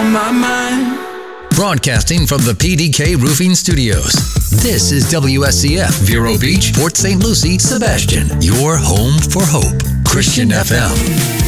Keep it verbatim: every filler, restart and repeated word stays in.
on my mind. Broadcasting from the P D K Roofing Studios, this is W S C F, Vero Beach, Port Saint Lucie, Sebastian, your home for hope. Christian F M.